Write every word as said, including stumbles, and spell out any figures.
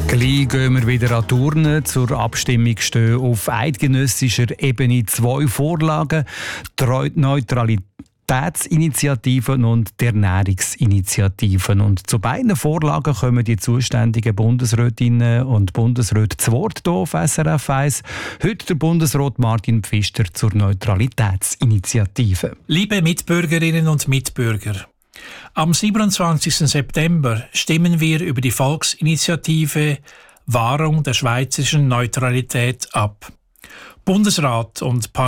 Gleich gehen wir wieder an die Urne. Zur Abstimmung stehen auf eidgenössischer Ebene zwei Vorlagen: die Neutralitätsinitiativen und die Ernährungsinitiativen. Und zu beiden Vorlagen kommen die zuständigen Bundesrätinnen und Bundesräte zu Wort hier auf S R F eins. Heute der Bundesrat Martin Pfister zur Neutralitätsinitiative. Liebe Mitbürgerinnen und Mitbürger, am siebenundzwanzigsten September stimmen wir über die Volksinitiative Wahrung der schweizerischen Neutralität ab. Bundesrat und